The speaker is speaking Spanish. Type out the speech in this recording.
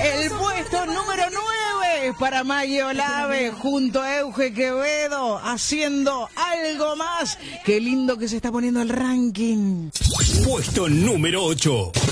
El puesto número 9 para Maggie Olave junto a Euge Quevedo haciendo algo más. Qué lindo que se está poniendo el ranking. Puesto número 8.